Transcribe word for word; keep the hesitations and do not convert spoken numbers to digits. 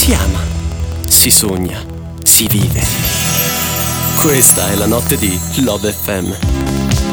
Si ama, si sogna, si vive. Questa è la notte di Love F M.